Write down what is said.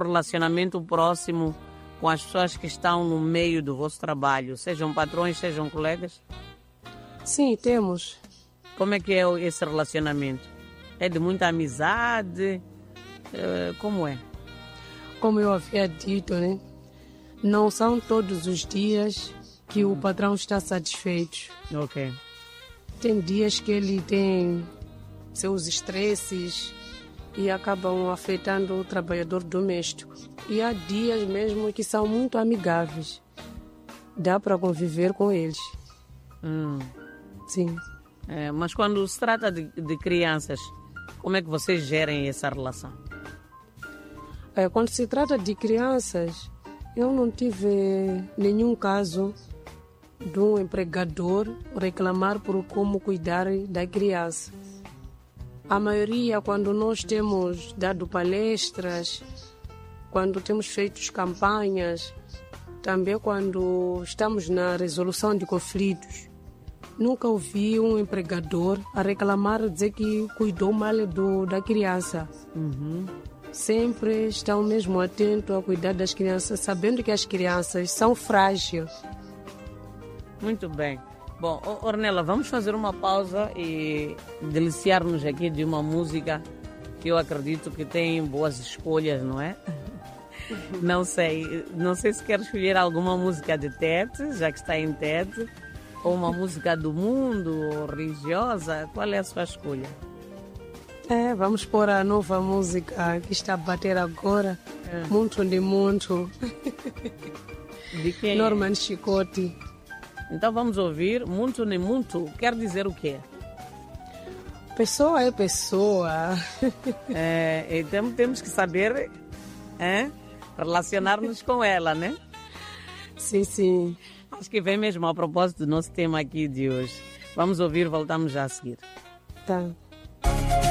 relacionamento próximo com as pessoas que estão no meio do vosso trabalho, sejam patrões, sejam colegas? Sim, temos. Como é que é esse relacionamento? É de muita amizade? Como é? Como eu havia dito, né? Não são todos os dias que o patrão está satisfeito. Ok. Tem dias que ele tem seus estresses e acabam afetando o trabalhador doméstico. E há dias mesmo que são muito amigáveis. Dá para conviver com eles. Sim. Mas quando se trata de crianças, como é que vocês gerem essa relação? Quando se trata de crianças, eu não tive nenhum caso de um empregador reclamar por como cuidar da criança. A maioria, quando nós temos dado palestras, quando temos feito campanhas, também quando estamos na resolução de conflitos, nunca ouvi um empregador a reclamar, dizer que cuidou mal da criança. Sempre estão mesmo atentos a cuidar das crianças, sabendo que as crianças são frágeis. Muito bem. Bom, Ornella, vamos fazer uma pausa e deliciar-nos aqui de uma música que eu acredito que tem boas escolhas, não é? Não sei se quer escolher alguma música de Tete, já que está em Tete, ou uma música do mundo, ou religiosa. Qual é a sua escolha? Vamos pôr a nova música que está a bater agora, Muito de Muito, de quem? Norman Chicote. Então vamos ouvir Muito nem Muito. Quer dizer o quê? Pessoa é pessoa. Então temos que saber relacionar-nos com ela, né? Sim, sim. Acho que vem mesmo a propósito do nosso tema aqui de hoje. Vamos ouvir, voltamos já a seguir. Tá.